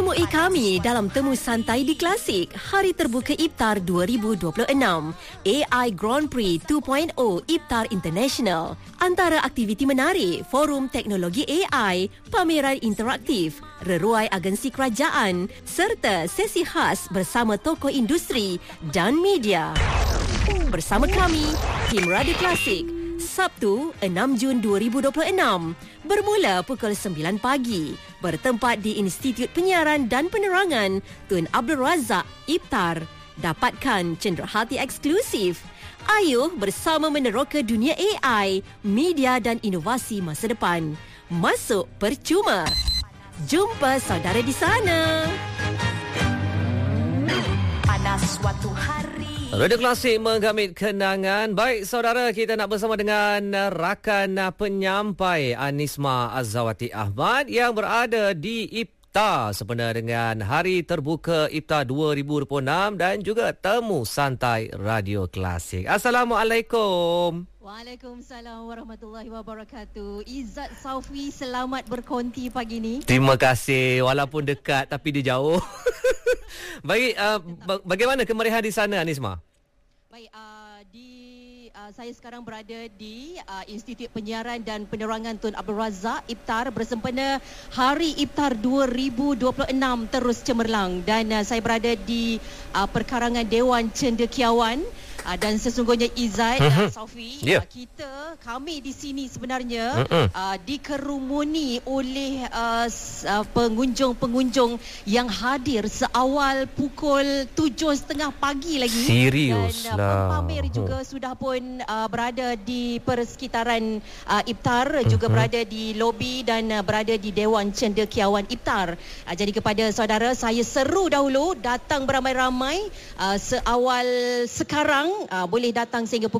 Temui kami dalam Temu Santai di Klasik Hari Terbuka Iftar 2026 AI Grand Prix 2.0 Iftar International. Antara aktiviti menarik, forum teknologi AI, pameran interaktif, reruai agensi kerajaan serta sesi khas bersama tokoh industri dan media. Bersama kami, Tim Radio Klasik, Sabtu 6 Jun 2026 bermula pukul 9 pagi bertempat di Institut Penyiaran dan Penerangan Tun Abdul Razak Iftar. Dapatkan cenderahati eksklusif. Ayuh bersama meneroka dunia AI, media dan inovasi masa depan. Masuk percuma. Jumpa saudara di sana. Panas suatu hari. Radio Klasik menggamit kenangan. Baik saudara, kita nak bersama dengan rakan penyampai Anisma Azawati Ahmad yang berada di Iftar sempena dengan Hari Terbuka Iftar 2026 dan juga Temu Santai Radio Klasik. Assalamualaikum. Waalaikumsalam warahmatullahi wabarakatuh. Izzat Saufi, selamat berkonti pagi ni. Terima kasih. Walaupun dekat tapi dia jauh. Baik, bagaimana kemeriahan di sana Anisma? Baik, saya sekarang berada di Institut Penyiaran dan Penerangan Tun Abdul Razak Iftar bersempena Hari Iftar 2026 terus cemerlang dan saya berada di perkarangan Dewan Cendekiawan. Dan sesungguhnya Izzat Saufi, kami di sini sebenarnya dikerumuni oleh pengunjung-pengunjung yang hadir seawal pukul 7.30 pagi lagi. Serius dan lah. Pamer juga sudah pun berada di persekitaran Iftar, juga berada di lobi dan berada di Dewan Cendekiawan Iftar. Jadi kepada saudara, saya seru dahulu datang beramai-ramai seawal sekarang. Boleh datang sehingga pukul